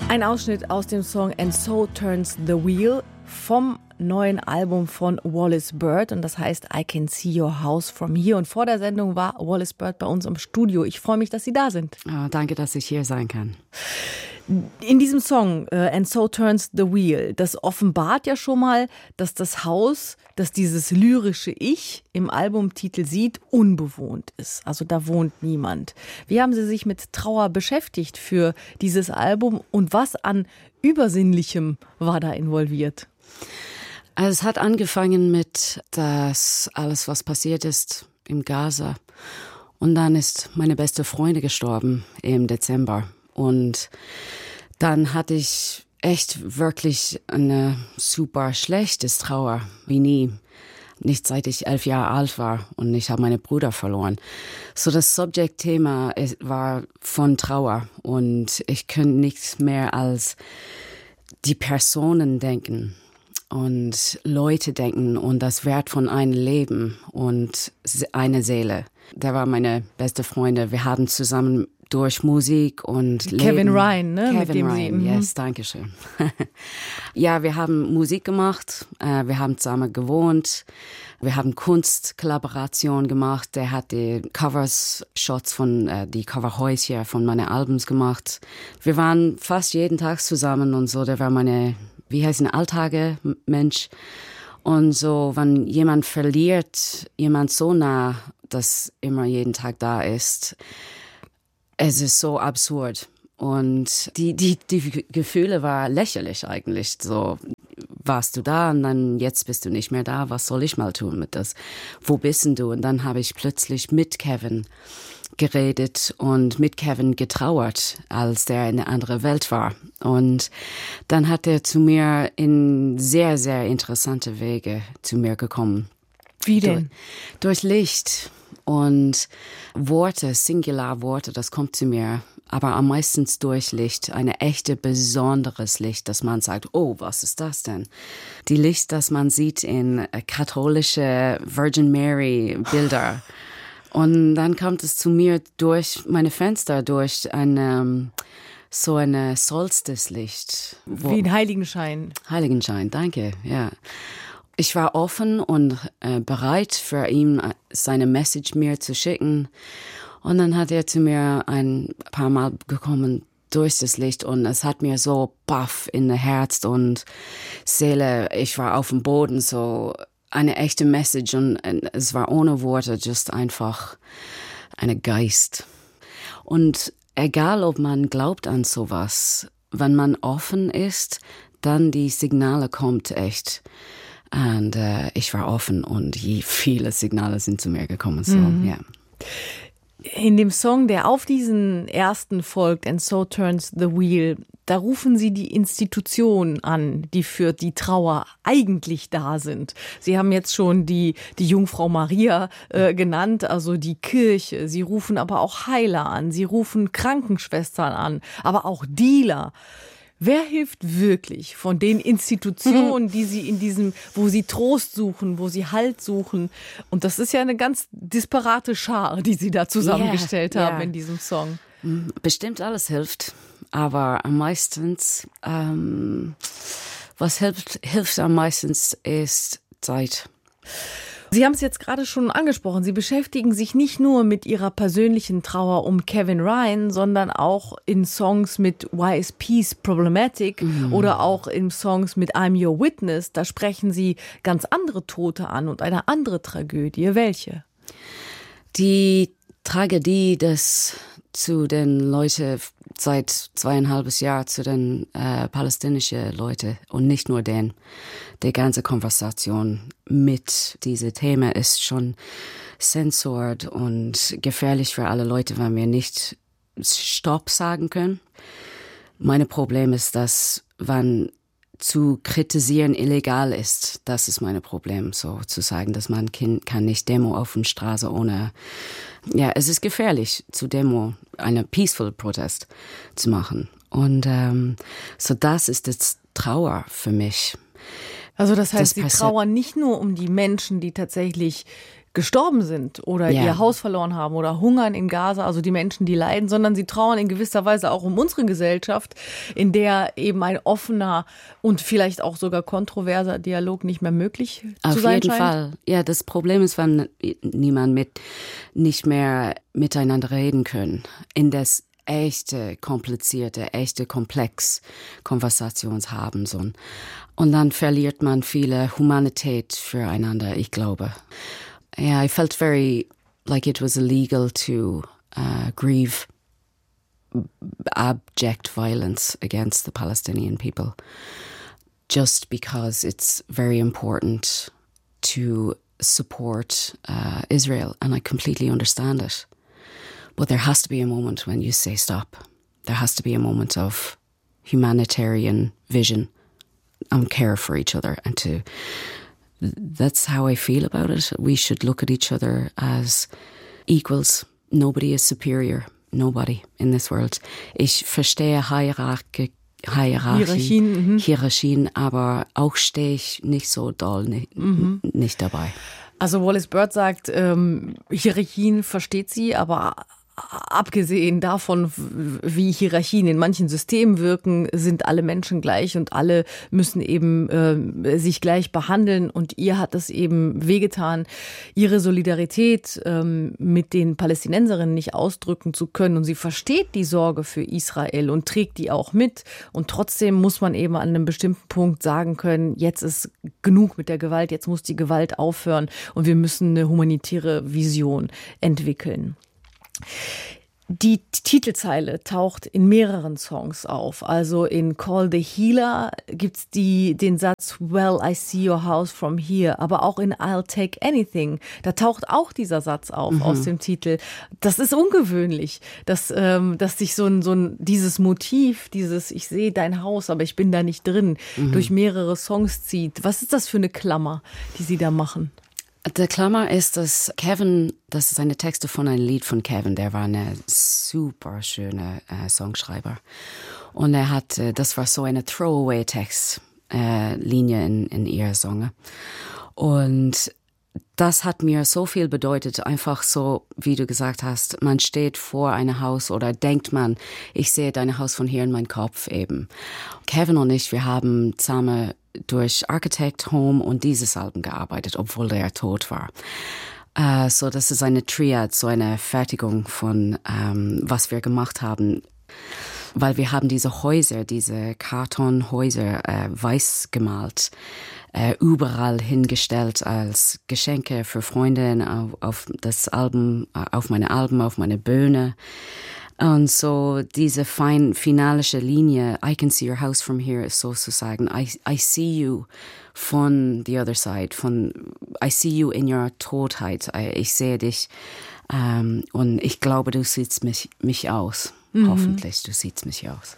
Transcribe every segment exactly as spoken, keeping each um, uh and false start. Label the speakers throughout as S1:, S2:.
S1: Ein Ausschnitt aus dem Song And So Turns the Wheel vom neuen Album von Wallis Bird und das heißt I Can See Your House From Here. Und vor der Sendung war Wallis Bird bei uns im Studio. Ich freue mich, dass Sie da sind.
S2: Oh, danke, dass ich hier sein kann.
S1: In diesem Song uh, And So Turns the Wheel, das offenbart ja schon mal, dass das Haus, das dieses lyrische Ich im Albumtitel sieht, unbewohnt ist. Also da wohnt niemand. Wie haben Sie sich mit Trauer beschäftigt für dieses Album und was an Übersinnlichem war da involviert?
S2: Also es hat angefangen mit das alles, was passiert ist im Gaza. Und dann ist meine beste Freundin gestorben im Dezember. Und dann hatte ich echt wirklich eine super schlechtes Trauer, wie nie. Nicht seit ich elf Jahre alt war und ich habe meinen Bruder verloren. So das Subject-Thema war von Trauer und ich könnte nichts mehr als die Personen denken und Leute denken und das Wert von einem Leben und eine Seele. Der war meine beste Freundin. Wir haben zusammen durch Musik und
S1: Kevin
S2: Leben.
S1: Ryan, ne?
S2: Kevin
S1: mit dem
S2: Ryan,
S1: Sie,
S2: yes, danke schön. Ja, wir haben Musik gemacht, äh, wir haben zusammen gewohnt, wir haben Kunstkollaboration gemacht. Der hat die Covers, Shots von äh, die Coverhäuser von meinen Albums gemacht. Wir waren fast jeden Tag zusammen und so. Der war meine, wie heißt ein Alltage Mensch. Und so, wenn jemand verliert, jemand so nah, das immer jeden Tag da ist. Es ist so absurd und die, die, die Gefühle waren lächerlich eigentlich. So, warst du da und dann jetzt bist du nicht mehr da, was soll ich mal tun mit das? Wo bist denn du? Und dann habe ich plötzlich mit Kevin geredet und mit Kevin getrauert, als der in eine andere Welt war. Und dann hat er zu mir in sehr, sehr interessante Wege zu mir gekommen.
S1: Wie denn?
S2: Durch, durch Licht. Und Worte, Singularworte, das kommt zu mir, aber am meisten durch Licht, ein echte besonderes Licht, dass man sagt, oh, was ist das denn? Die Licht, das man sieht in katholische Virgin Mary Bilder. Und dann kommt es zu mir durch meine Fenster, durch eine, so ein Solstice-Licht.
S1: Wie ein Heiligenschein.
S2: Heiligenschein, danke, ja. Ich war offen und äh, bereit für ihn, seine Message mir zu schicken. Und dann hat er zu mir ein paar Mal gekommen durch das Licht und es hat mir so baff in das Herz und Seele. Ich war auf dem Boden, so eine echte Message und es war ohne Worte, just einfach eine Geist. Und egal, ob man glaubt an sowas, wenn man offen ist, dann die Signale kommt echt. Und äh, ich war offen und viele Signale sind zu mir gekommen. So,
S1: mhm.
S2: yeah.
S1: In dem Song, der auf diesen ersten folgt, And So Turns the Wheel, da rufen Sie die Institutionen an, die für die Trauer eigentlich da sind. Sie haben jetzt schon die, die Jungfrau Maria äh, genannt, also die Kirche. Sie rufen aber auch Heiler an, Sie rufen Krankenschwestern an, aber auch Dealer. Wer hilft wirklich von den Institutionen, die Sie in diesem, wo Sie Trost suchen, wo Sie Halt suchen? Und das ist ja eine ganz disparate Schar, die Sie da zusammengestellt yeah, haben yeah. in diesem Song.
S2: Bestimmt alles hilft, aber am meisten, ähm, was hilft, hilft am meisten ist Zeit.
S1: Sie haben es jetzt gerade schon angesprochen. Sie beschäftigen sich nicht nur mit Ihrer persönlichen Trauer um Kevin Ryan, sondern auch in Songs mit Why is Peace Problematic mhm. oder auch in Songs mit I'm Your Witness. Da sprechen Sie ganz andere Tote an und eine andere Tragödie. Welche?
S2: Die Tragödie, dass zu den Leuten seit zweieinhalb Jahren zu den äh, palästinischen Leuten und nicht nur den. Die ganze Konversation mit diesem Thema ist schon zensiert und gefährlich für alle Leute, weil wir nicht Stopp sagen können. Mein Problem ist, dass wenn zu kritisieren illegal ist, das ist mein Problem, so zu sagen, dass man kann nicht Demo auf der Straße ohne, ja, es ist gefährlich zu Demo, eine peaceful Protest zu machen. Und ähm, so das ist das Trauer für mich.
S1: Also das heißt,
S2: das
S1: Sie trauern nicht nur um die Menschen, die tatsächlich gestorben sind oder
S2: ja.
S1: ihr Haus verloren haben oder hungern in Gaza, also die Menschen, die leiden, sondern sie trauern in gewisser Weise auch um unsere Gesellschaft, in der eben ein offener und vielleicht auch sogar kontroverser Dialog nicht mehr möglich
S2: Auf
S1: zu sein
S2: jeden
S1: scheint.
S2: Fall. Ja, das Problem ist, wenn niemand mit nicht mehr miteinander reden können, in das echte, komplizierte, echte, komplex Konversations haben sollen. Und dann verliert man viele Humanität füreinander, ich glaube. Yeah, I felt very like it was illegal to uh, grieve abject violence against the Palestinian people, just because it's very important to support uh, Israel, and I completely understand it. But there has to be a moment when you say stop. There has to be a moment of humanitarian vision and care for each other, and to that's how I feel about it. We should look at each other as equals. Nobody is superior. Nobody in this world. Ich verstehe Hierarchie, Hierarchie, Hierarchien, Hierarchien, aber auch stehe ich nicht so doll nicht, mhm. nicht dabei.
S1: Also Wallis Bird sagt, ähm, Hierarchien versteht sie, aber abgesehen davon, wie Hierarchien in manchen Systemen wirken, sind alle Menschen gleich und alle müssen eben äh, sich gleich behandeln. Und ihr hat es eben wehgetan, ihre Solidarität ähm, mit den Palästinenserinnen nicht ausdrücken zu können. Und sie versteht die Sorge für Israel und trägt die auch mit. Und trotzdem muss man eben an einem bestimmten Punkt sagen können, jetzt ist genug mit der Gewalt, jetzt muss die Gewalt aufhören und wir müssen eine humanitäre Vision entwickeln. Die Titelzeile taucht in mehreren Songs auf. Also in Call the Healer gibt's die, den Satz Well, I see your house from here. Aber auch in I'll take anything. Da taucht auch dieser Satz auf mhm. aus dem Titel. Das ist ungewöhnlich, dass, ähm, dass sich so ein, so ein, dieses Motiv, dieses Ich sehe dein Haus, aber ich bin da nicht drin, mhm. durch mehrere Songs zieht. Was ist das für eine Klammer, die Sie da machen?
S2: Der Klammer ist, dass Kevin, das ist eine Texte von einem Lied von Kevin, der war eine super schöne äh, Songschreiber. Und er hat, äh, das war so eine Throwaway-Text-Linie äh, in, in ihrer Song. Und das hat mir so viel bedeutet, einfach so, wie du gesagt hast, man steht vor einem Haus oder denkt man, ich sehe dein Haus von hier in meinem Kopf eben. Kevin und ich, wir haben zusammen durch Architect, Home und dieses Album gearbeitet, obwohl der tot war. Uh, so das ist eine Triad, so eine Fertigung von um, was wir gemacht haben, weil wir haben diese Häuser, diese Kartonhäuser äh, weiß gemalt, äh, überall hingestellt als Geschenke für Freunde auf, auf das Album, auf meine Alben, auf meine Bühne. Und so diese fein finalische Linie, I can see your house from here, ist sozusagen, I, I see you von the other side, von, I see you in your Totheit, I, ich sehe dich ähm, und ich glaube, du siehst mich, mich aus, mhm. hoffentlich, du siehst mich aus.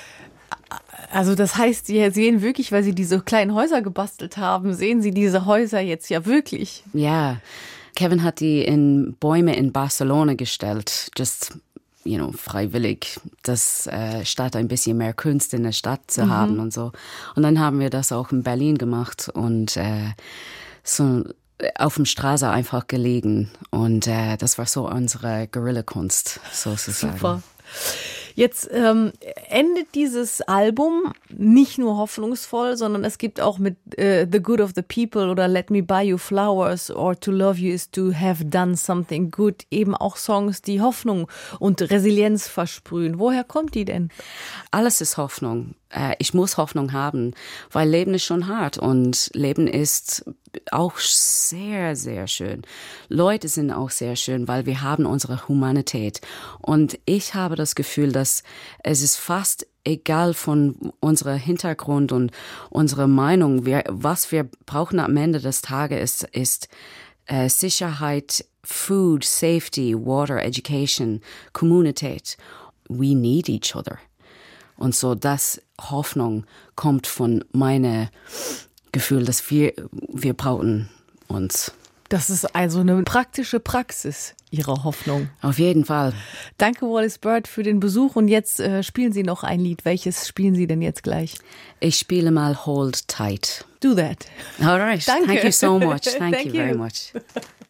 S1: Also das heißt, Sie sehen wirklich, weil Sie diese kleinen Häuser gebastelt haben, sehen Sie diese Häuser jetzt ja wirklich?
S2: Ja, Kevin hat die in Bäume in Barcelona gestellt, just you know, freiwillig, das äh, statt ein bisschen mehr Kunst in der Stadt zu mhm. haben und so. Und dann haben wir das auch in Berlin gemacht und äh, so auf dem Straße einfach gelegen. Und äh, das war so unsere Guerilla-Kunst, sozusagen.
S1: Super. Jetzt ähm, endet dieses Album nicht nur hoffnungsvoll, sondern es gibt auch mit äh, The Good of the People oder Let Me Buy You Flowers or To Love You is to Have Done Something Good eben auch Songs, die Hoffnung und Resilienz versprühen. Woher kommt die denn?
S2: Alles ist Hoffnung. Äh, ich muss Hoffnung haben, weil Leben ist schon hart und Leben ist auch sehr, sehr schön. Leute sind auch sehr schön, weil wir haben unsere Humanität. Und ich habe das Gefühl, dass es ist fast egal von unserem Hintergrund und unserer Meinung. Wir, was wir brauchen am Ende des Tages ist, ist äh, Sicherheit, Food, Safety, Water, Education, Kommunität. We need each other. Und so das Hoffnung kommt von meiner Gefühl, dass wir, wir brauchen uns.
S1: Das ist also eine praktische Praxis Ihrer Hoffnung.
S2: Auf jeden Fall.
S1: Danke, Wallis Bird, für den Besuch. Und jetzt äh, spielen Sie noch ein Lied. Welches spielen Sie denn jetzt gleich?
S2: Ich spiele mal Hold Tight.
S1: Do that.
S2: All right.
S1: Danke.
S2: Thank you so much. Thank,
S1: Thank
S2: you
S1: you
S2: very much.